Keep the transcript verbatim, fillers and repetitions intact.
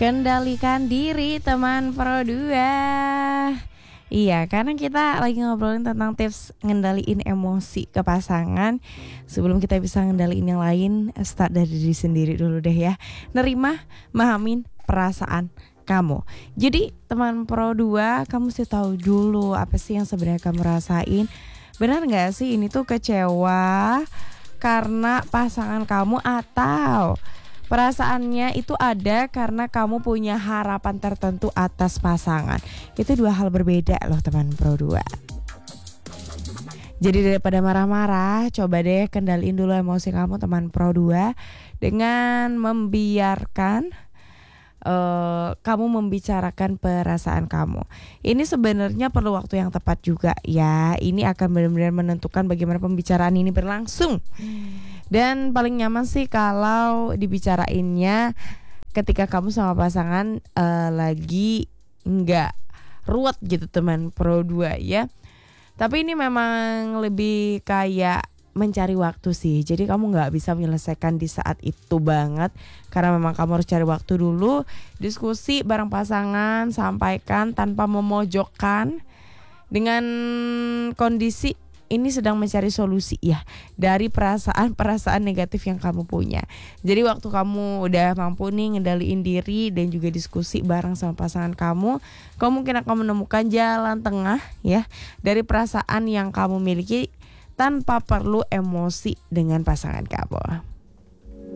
Kendalikan diri teman Pro dua. Iya, karena kita lagi ngobrolin tentang tips ngendaliin emosi ke pasangan. Sebelum kita bisa ngendaliin yang lain, start dari diri sendiri dulu deh ya. Nerima, mahamin perasaan kamu. Jadi teman Pro dua, kamu mesti tahu dulu apa sih yang sebenarnya kamu rasain. Benar gak sih ini tuh kecewa karena pasangan kamu, atau perasaannya itu ada karena kamu punya harapan tertentu atas pasangan? Itu dua hal berbeda loh teman Pro dua. Jadi daripada marah-marah, coba deh kendaliin dulu emosi kamu teman Pro dua dengan membiarkan uh, kamu membicarakan perasaan kamu. Ini sebenarnya perlu waktu yang tepat juga ya. Ini akan benar-benar menentukan bagaimana pembicaraan ini berlangsung. Dan paling nyaman sih kalau dibicarainnya ketika kamu sama pasangan uh, lagi nggak ruwet gitu teman Pro dua ya. Tapi ini memang lebih kayak mencari waktu sih. Jadi kamu nggak bisa menyelesaikan di saat itu banget, karena memang kamu harus cari waktu dulu, diskusi bareng pasangan, sampaikan tanpa memojokkan, dengan kondisi ini sedang mencari solusi ya dari perasaan-perasaan negatif yang kamu punya. Jadi waktu kamu udah mampu nih ngendaliin diri dan juga diskusi bareng sama pasangan kamu, kamu mungkin akan menemukan jalan tengah ya dari perasaan yang kamu miliki tanpa perlu emosi dengan pasangan kamu.